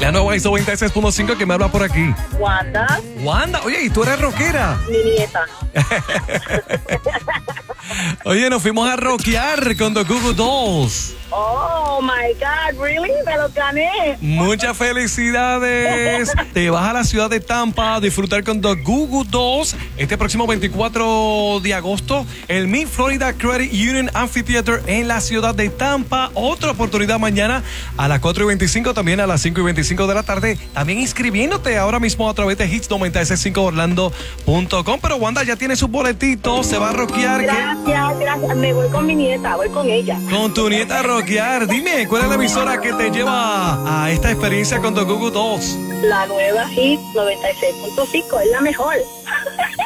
Guayano Guay 96.5, que me habla por aquí. Wanda, Wanda, oye, ¿y tú eres rockera? mi nieta. Oye, nos fuimos a rockear con The Goo Goo Dolls. Oh my God, really? Me lo gané. Muchas felicidades. Te vas a la ciudad de Tampa a disfrutar con The Goo Goo Dolls este próximo 24 de agosto, el Mid Florida Credit Union Amphitheater en la ciudad de Tampa. Otra oportunidad mañana a las 4:25, también a las 5:25 de la tarde. También inscribiéndote ahora mismo a través de hits965orlando.com. Pero Wanda ya tiene sus boletitos, se va a rockear. Gracias. Me voy con mi nieta, voy con ella. Con tu nieta a rockear. Dime, ¿cuál es la emisora que te lleva a esta experiencia con The Goo Goo Dolls? La nueva Hit 96.5 es la mejor.